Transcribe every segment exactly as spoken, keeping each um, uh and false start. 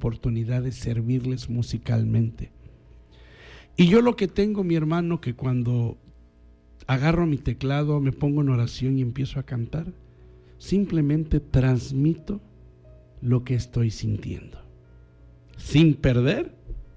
oportunidad de servirles musicalmente. Y yo lo que tengo, mi hermano, que cuando agarro mi teclado, me pongo en oración y empiezo a cantar, simplemente transmito lo que estoy sintiendo, sin perder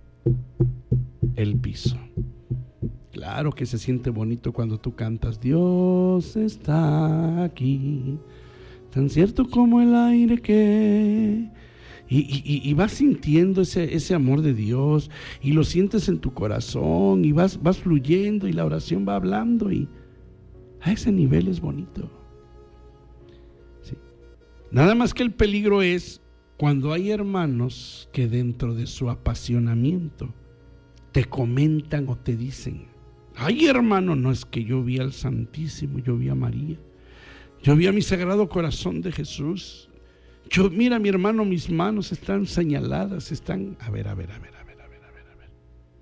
el piso. Claro que se siente bonito cuando tú cantas, Dios está aquí, tan cierto como el aire que... Y, y, y vas sintiendo ese, ese amor de Dios, y lo sientes en tu corazón, y vas, vas fluyendo, y la oración va hablando, y a ese nivel es bonito. Sí. Nada más que el peligro es cuando hay hermanos que dentro de su apasionamiento te comentan o te dicen, ay hermano, no es que yo vi al Santísimo, yo vi a María, yo vi a mi Sagrado Corazón de Jesús, yo, mira mi hermano, mis manos están señaladas, están, a ver, a ver, a ver, a ver, a ver, a ver, a ver.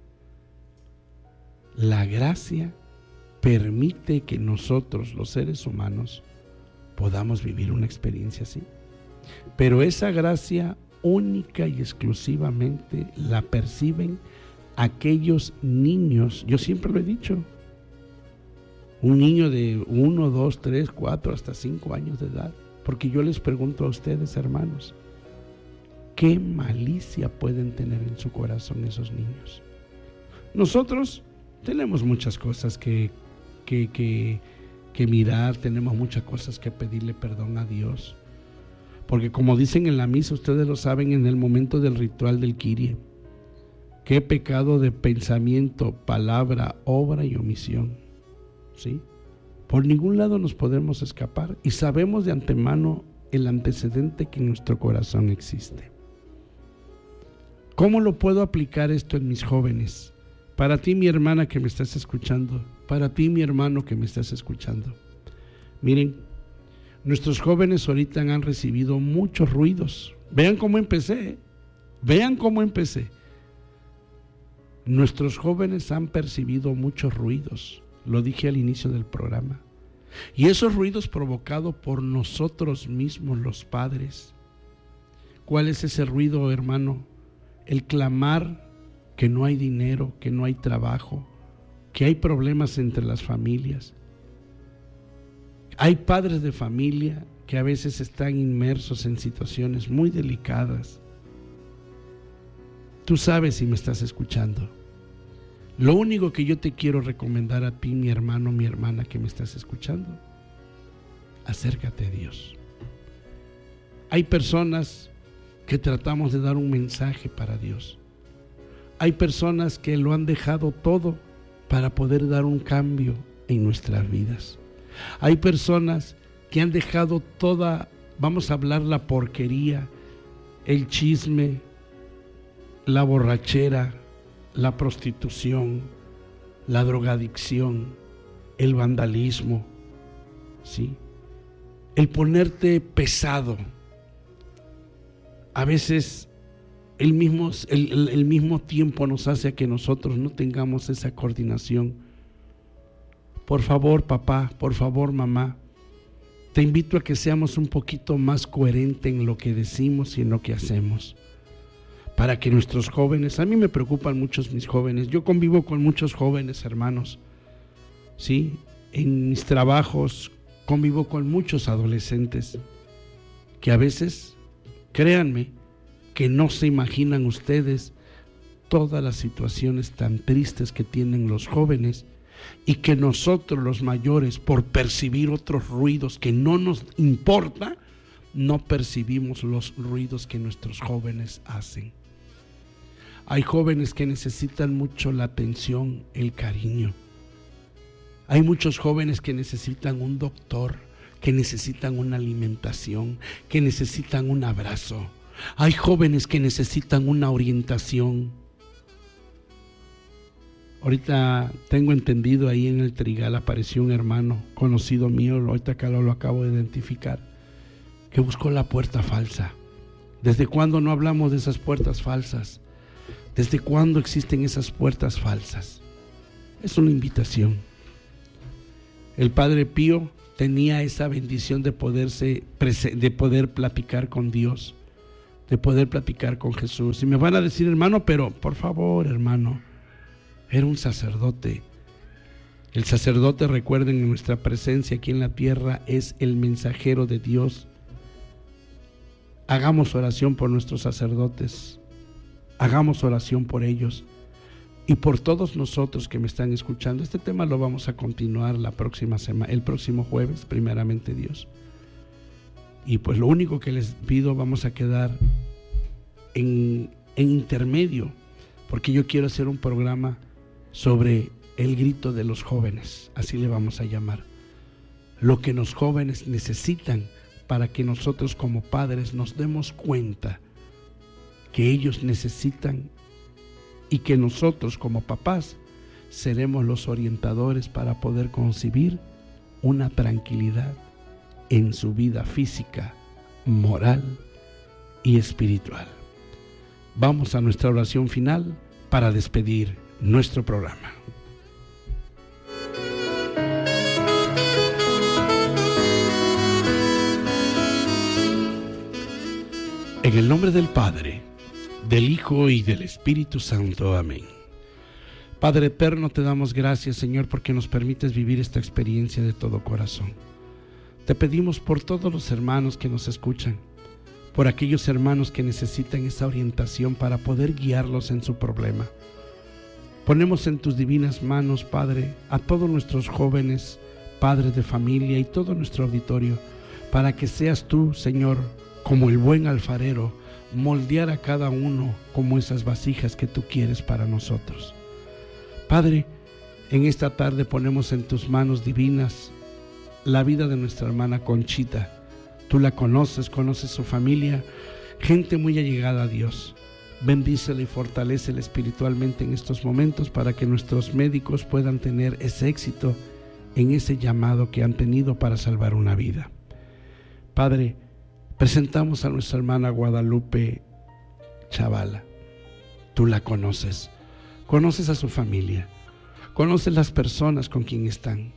La gracia permite que nosotros, los seres humanos, podamos vivir una experiencia así, pero esa gracia única y exclusivamente la perciben aquellos niños. Yo siempre lo he dicho, un niño de uno, dos, tres, cuatro, hasta cinco años de edad, porque yo les pregunto a ustedes, hermanos, ¿qué malicia pueden tener en su corazón esos niños? Nosotros tenemos muchas cosas que, que, que, que mirar, tenemos muchas cosas que pedirle perdón a Dios, porque como dicen en la misa, ustedes lo saben, en el momento del ritual del Kyrie, qué pecado de pensamiento, palabra, obra y omisión, ¿sí? Por ningún lado nos podemos escapar, y sabemos de antemano el antecedente que en nuestro corazón existe. ¿Cómo lo puedo aplicar esto en mis jóvenes? Para ti, mi hermana que me estás escuchando, para ti, mi hermano que me estás escuchando. Miren, nuestros jóvenes ahorita han recibido muchos ruidos. Vean cómo empecé, ¿eh? Vean cómo empecé. Nuestros jóvenes han percibido muchos ruidos, lo dije al inicio del programa, y esos ruidos provocados por nosotros mismos, los padres. ¿Cuál es ese ruido, hermano? El clamar que no hay dinero, que no hay trabajo, que hay problemas entre las familias. Hay padres de familia que a veces están inmersos en situaciones muy delicadas. Tú sabes si me estás escuchando. Lo único que yo te quiero recomendar a ti, mi hermano, mi hermana que me estás escuchando, acércate a Dios. Hay personas que tratamos de dar un mensaje para Dios. Hay personas que lo han dejado todo para poder dar un cambio en nuestras vidas. Hay personas que han dejado toda, vamos a hablar, la porquería, el chisme, la borrachera, la prostitución, la drogadicción, el vandalismo, ¿sí? El ponerte pesado. A veces el mismo, el, el, el mismo tiempo nos hace a que nosotros no tengamos esa coordinación. Por favor, papá, por favor, mamá, te invito a que seamos un poquito más coherentes en lo que decimos y en lo que hacemos, para que nuestros jóvenes, a mí me preocupan muchos mis jóvenes, yo convivo con muchos jóvenes, hermanos, ¿sí? En mis trabajos convivo con muchos adolescentes que a veces, créanme, que no se imaginan ustedes todas las situaciones tan tristes que tienen los jóvenes, y que nosotros los mayores, por percibir otros ruidos que no nos importa, no percibimos los ruidos que nuestros jóvenes hacen. Hay jóvenes que necesitan mucho la atención, el cariño. Hay muchos jóvenes que necesitan un doctor, que necesitan una alimentación, que necesitan un abrazo. Hay jóvenes que necesitan una orientación. Ahorita tengo entendido, ahí en el Trigal apareció un hermano conocido mío, ahorita acá lo, lo acabo de identificar, que buscó la puerta falsa. ¿Desde cuándo no hablamos de esas puertas falsas? ¿Desde cuándo existen esas puertas falsas? Es una invitación. El Padre Pío tenía esa bendición de poderse, de poder platicar con Dios, de poder platicar con Jesús. Y me van a decir, hermano, pero por favor, hermano, era un sacerdote. El sacerdote, recuerden, en nuestra presencia aquí en la tierra, es el mensajero de Dios. Hagamos oración por nuestros sacerdotes, hagamos oración por ellos y por todos nosotros que me están escuchando. Este tema lo vamos a continuar la próxima semana, el próximo jueves, primeramente Dios. Y pues lo único que les pido, vamos a quedar en, en intermedio, porque yo quiero hacer un programa sobre el grito de los jóvenes, así le vamos a llamar. Lo que los jóvenes necesitan para que nosotros como padres nos demos cuenta que ellos necesitan y que nosotros como papás seremos los orientadores para poder concebir una tranquilidad en su vida física, moral y espiritual. Vamos a nuestra oración final para despedir nuestro programa. En el nombre del Padre, del Hijo y del Espíritu Santo. Amén. Padre eterno, te damos gracias, Señor, porque nos permites vivir esta experiencia de todo corazón. Te pedimos por todos los hermanos que nos escuchan, por aquellos hermanos que necesitan esa orientación para poder guiarlos en su problema. Ponemos en tus divinas manos, Padre, a todos nuestros jóvenes, padres de familia y todo nuestro auditorio, para que seas tú, Señor, como el buen alfarero, moldear a cada uno como esas vasijas que tú quieres para nosotros. Padre, en esta tarde ponemos en tus manos divinas la vida de nuestra hermana Conchita. Tú la conoces, conoces su familia, gente muy allegada a Dios. Bendícela y fortalécela espiritualmente en estos momentos para que nuestros médicos puedan tener ese éxito en ese llamado que han tenido para salvar una vida. Padre, presentamos a nuestra hermana Guadalupe Chavala. Tú la conoces, conoces a su familia, conoces las personas con quien están.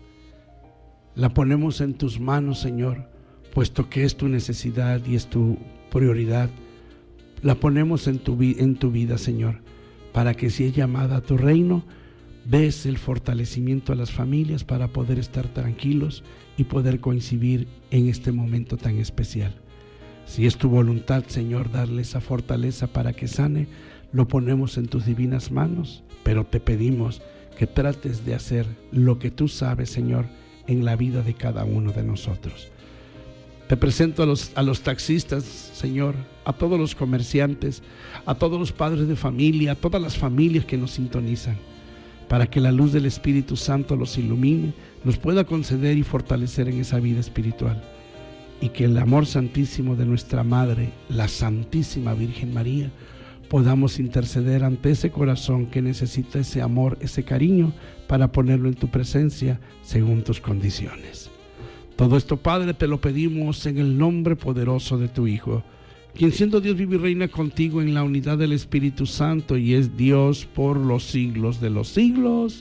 La ponemos en tus manos, Señor, puesto que es tu necesidad y es tu prioridad. La ponemos en tu, en tu vida, Señor, para que si es llamada a tu reino, des el fortalecimiento a las familias para poder estar tranquilos y poder coincidir en este momento tan especial. Si es tu voluntad, Señor, darle esa fortaleza para que sane, lo ponemos en tus divinas manos, pero te pedimos que trates de hacer lo que tú sabes, Señor, en la vida de cada uno de nosotros. Te presento a los, a los taxistas, Señor, a todos los comerciantes, a todos los padres de familia, a todas las familias que nos sintonizan, para que la luz del Espíritu Santo los ilumine, nos pueda conceder y fortalecer en esa vida espiritual. Y que el amor santísimo de nuestra Madre, la Santísima Virgen María, podamos interceder ante ese corazón que necesita ese amor, ese cariño, para ponerlo en tu presencia según tus condiciones. Todo esto, Padre, te lo pedimos en el nombre poderoso de tu Hijo, quien siendo Dios vive y reina contigo en la unidad del Espíritu Santo y es Dios por los siglos de los siglos.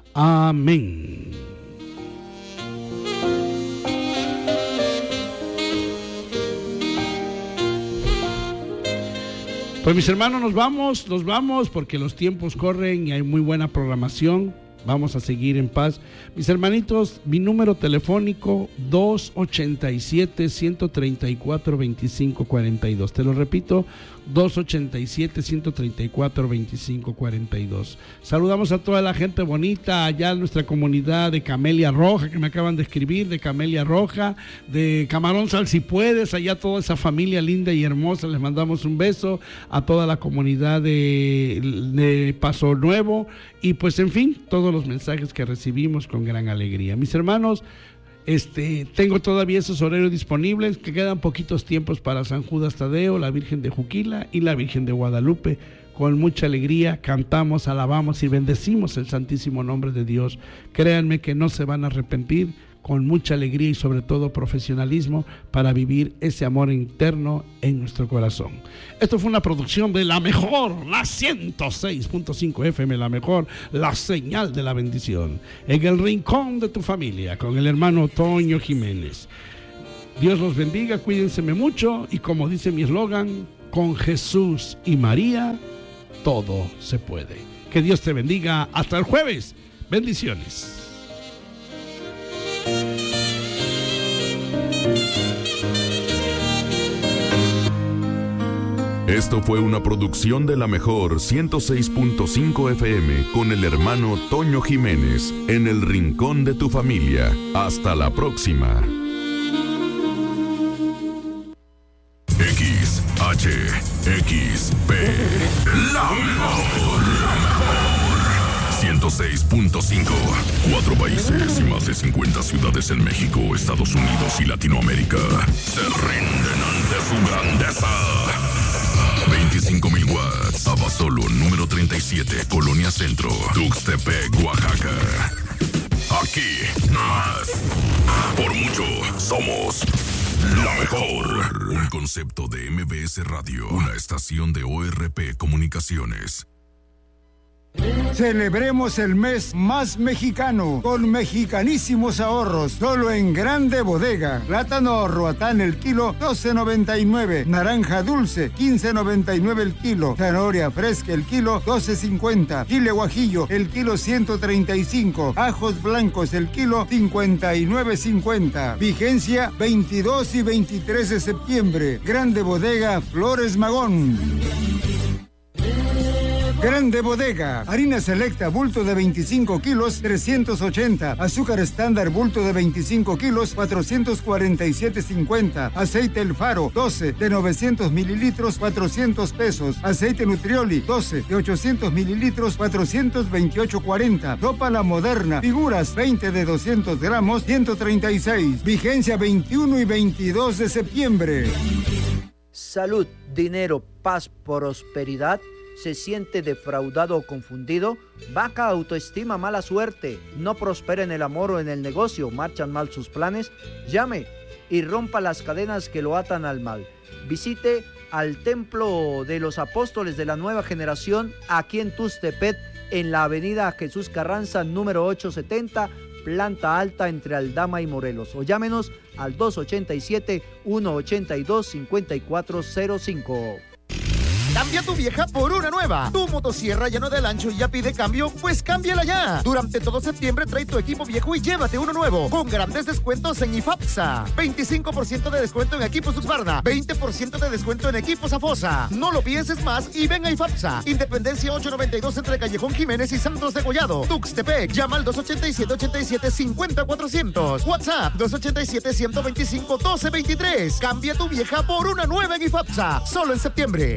Amén. Pues mis hermanos, nos vamos, nos vamos porque los tiempos corren y hay muy buena programación. Vamos a seguir en paz. Mis hermanitos, mi número telefónico dos ochenta y siete, ciento treinta y cuatro, veinticinco cuarenta y dos. Te lo repito, dos ochenta y siete, ciento treinta y cuatro, veinticinco cuarenta y dos. Saludamos a toda la gente bonita allá en nuestra comunidad de Camelia Roja, que me acaban de escribir, de Camelia Roja, de Camarón Sal si puedes, allá toda esa familia linda y hermosa, les mandamos un beso, a toda la comunidad de, de Paso Nuevo, y pues en fin, todos los mensajes que recibimos con gran alegría. Mis hermanos, Este, tengo todavía esos horarios disponibles, que quedan poquitos tiempos para San Judas Tadeo, la Virgen de Juquila y la Virgen de Guadalupe. Con mucha alegría cantamos, alabamos y bendecimos el santísimo nombre de Dios. Créanme que no se van a arrepentir, con mucha alegría y sobre todo profesionalismo para vivir ese amor interno en nuestro corazón. Esto fue una producción de La Mejor, la ciento seis punto cinco F M, La Mejor, la señal de la bendición, en el rincón de tu familia, con el hermano Toño Jiménez. Dios los bendiga, cuídense mucho y como dice mi eslogan, con Jesús y María, todo se puede. Que Dios te bendiga. Hasta el jueves. Bendiciones. Esto fue una producción de La Mejor ciento seis punto cinco F M con el hermano Toño Jiménez en el rincón de tu familia. Hasta la próxima. X H X P, la mejor, la mejor. ciento seis punto cinco. Cuatro países y más de cincuenta ciudades en México, Estados Unidos y Latinoamérica se rinden ante su grandeza. veinticinco mil watts. Abasolo, número treinta y siete, Colonia Centro, Tuxtepec, Oaxaca. Aquí, más. Por mucho, somos la mejor. Un concepto de M B S Radio, una estación de O R P Comunicaciones. Celebremos el mes más mexicano con mexicanísimos ahorros, solo en Grande Bodega. Plátano Roatán el kilo doce noventa y nueve, naranja dulce quince noventa y nueve el kilo, zanahoria fresca el kilo doce cincuenta, chile guajillo el kilo ciento treinta y cinco, ajos blancos el kilo cincuenta y nueve cincuenta. Vigencia veintidós y veintitrés de septiembre. Grande Bodega Flores Magón. Grande Bodega, harina selecta bulto de veinticinco kilos, trescientos ochenta, azúcar estándar bulto de veinticinco kilos, cuatrocientos cuarenta y siete cincuenta, aceite El Faro doce de novecientos mililitros, cuatrocientos pesos, aceite Nutrioli doce de ochocientos mililitros, cuatrocientos veintiocho cuarenta, ropa La Moderna, figuras veinte de doscientos gramos, ciento treinta y seis, vigencia veintiuno y veintidós de septiembre. Salud, dinero, paz, prosperidad. ¿Se siente defraudado o confundido? Baja autoestima, mala suerte, no prospera en el amor o en el negocio, marchan mal sus planes. Llame y rompa las cadenas que lo atan al mal. Visite al Templo de los Apóstoles de la Nueva Generación aquí en Tuxtepec, en la avenida Jesús Carranza, número ochocientos setenta, planta alta entre Aldama y Morelos. O llámenos al dos ochenta y siete, ciento ochenta y dos, cincuenta y cuatro cero cinco. Cambia tu vieja por una nueva. Tu motosierra ya no da el ancho y ya pide cambio, pues cámbiala ya. Durante todo septiembre trae tu equipo viejo y llévate uno nuevo, con grandes descuentos en IFAPSA. veinticinco por ciento de descuento en equipos Husqvarna, veinte por ciento de descuento en equipos Afosa. No lo pienses más y ven a IFAPSA. Independencia ochocientos noventa y dos entre Callejón Jiménez y Santos de Collado, Tuxtepec. Llama al dos ochenta y siete, ochenta y siete, cincuenta, cuatrocientos. WhatsApp dos ochenta y siete, ciento veinticinco, doce veintitrés. Cambia tu vieja por una nueva en IFAPSA. Solo en septiembre.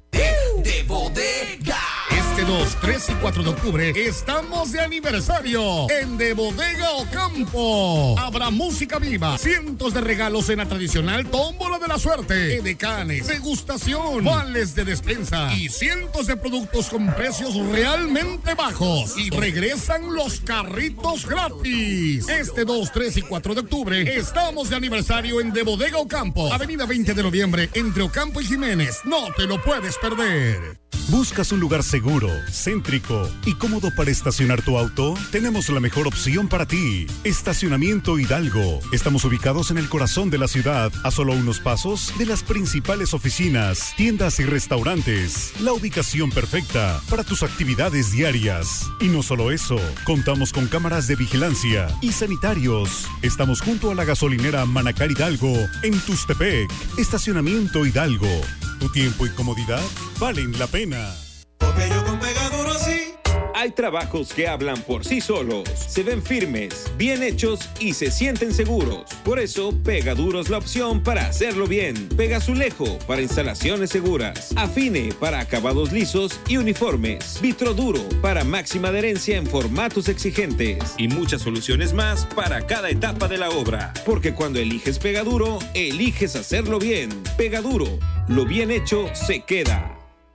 De Bodega. Este dos, tres y cuatro de octubre estamos de aniversario en De Bodega Ocampo. Habrá música viva, cientos de regalos en la tradicional tómbola de la suerte, edecanes, degustación, vales de despensa y cientos de productos con precios realmente bajos. Y regresan los carritos gratis. Este dos, tres y cuatro de octubre estamos de aniversario en De Bodega Ocampo, avenida veinte de noviembre, entre Ocampo y Jiménez. No te lo puedes perder. ¿Buscas un lugar seguro, céntrico y cómodo para estacionar tu auto? Tenemos la mejor opción para ti. Estacionamiento Hidalgo. Estamos ubicados en el corazón de la ciudad, a solo unos pasos de las principales oficinas, tiendas y restaurantes. La ubicación perfecta para tus actividades diarias. Y no solo eso, contamos con cámaras de vigilancia y sanitarios. Estamos junto a la gasolinera Manacar Hidalgo, en Tuxtepec. Estacionamiento Hidalgo. Tu tiempo y comodidad valen la pena. Porque yo con Pegaduro sí. Hay trabajos que hablan por sí solos, se ven firmes, bien hechos y se sienten seguros. Por eso, Pegaduro es la opción para hacerlo bien. Pegazulejo para instalaciones seguras. Afine para acabados lisos y uniformes. Vitroduro para máxima adherencia en formatos exigentes. Y muchas soluciones más para cada etapa de la obra. Porque cuando eliges Pegaduro, eliges hacerlo bien. Pegaduro, lo bien hecho se queda.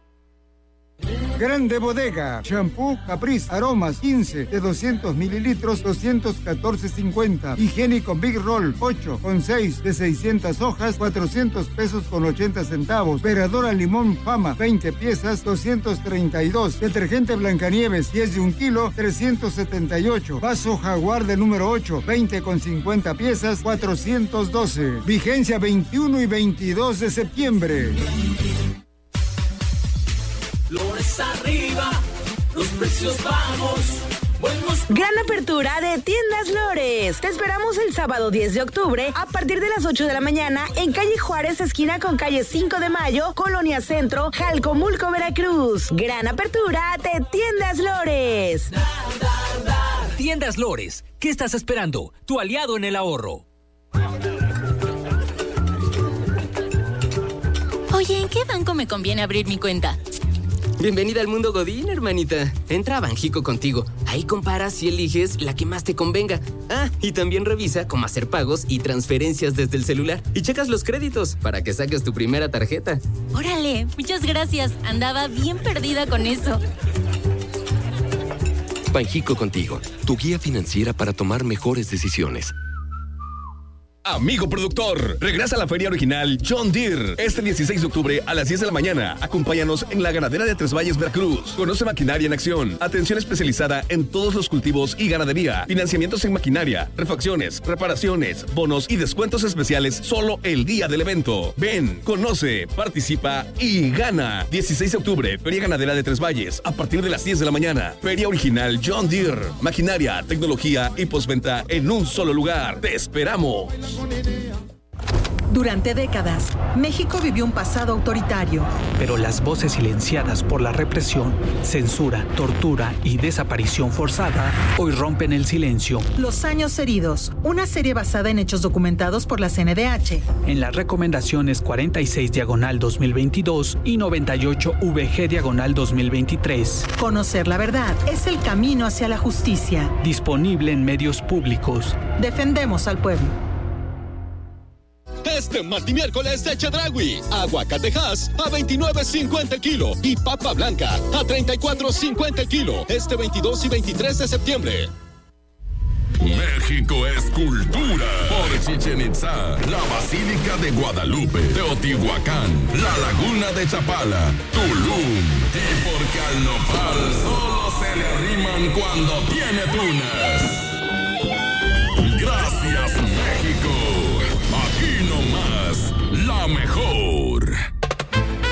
Grande Bodega, shampoo Caprice, aromas quince de doscientos mililitros, doscientos catorce cincuenta. Higiénico Big Roll ocho con seis de seiscientas hojas, cuatrocientos pesos con ochenta centavos. Veradora Limón Fama, veinte piezas, doscientos treinta y dos. Detergente Blancanieves, diez de un kilo, trescientos setenta y ocho. Vaso Jaguar de número ocho, veinte con cincuenta piezas, cuatrocientos doce. Vigencia veintiuno y veintidós de septiembre. Lores arriba, los precios bajos. Gran apertura de Tiendas Lores. Te esperamos el sábado diez de octubre a partir de las ocho de la mañana en calle Juárez, esquina con calle cinco de mayo, Colonia Centro, Jalcomulco, Veracruz. Gran apertura de Tiendas Lores. Tiendas Lores, ¿qué estás esperando? Tu aliado en el ahorro. Oye, ¿en qué banco me conviene abrir mi cuenta? Bienvenida al mundo Godín, hermanita. Entra a Banjico Contigo. Ahí comparas y eliges la que más te convenga. Ah, y también revisa cómo hacer pagos y transferencias desde el celular. Y checas los créditos para que saques tu primera tarjeta. Órale, muchas gracias. Andaba bien perdida con eso. Banjico Contigo, tu guía financiera para tomar mejores decisiones. Amigo productor, regresa a la feria original John Deere este dieciséis de octubre a las diez de la mañana. Acompáñanos en la ganadera de Tres Valles, Veracruz. Conoce maquinaria en acción, atención especializada en todos los cultivos y ganadería, financiamientos en maquinaria, refacciones, reparaciones, bonos y descuentos especiales solo el día del evento. Ven, conoce, participa y gana. dieciséis de octubre, Feria Ganadera de Tres Valles, a partir de las diez de la mañana. Feria original John Deere, maquinaria, tecnología y postventa en un solo lugar. ¡Te esperamos! Durante décadas, México vivió un pasado autoritario. Pero las voces silenciadas por la represión, censura, tortura y desaparición forzada hoy rompen el silencio. Los años heridos, una serie basada en hechos documentados por la C N D H. En las recomendaciones cuarenta y seis diagonal dos mil veintidós y noventa y ocho V G diagonal dos mil veintitrés. Conocer la verdad es el camino hacia la justicia. Disponible en medios públicos. Defendemos al pueblo. Este martes y miércoles de Chedraui, aguacatejas a veintinueve cincuenta el kilo y papa blanca a treinta y cuatro cincuenta el kilo este veintidós y veintitrés de septiembre. México es cultura. Por Chichén Itzá, la Basílica de Guadalupe, Teotihuacán, la Laguna de Chapala, Tulum. Y porque al nopal solo se le arriman cuando tiene tunas.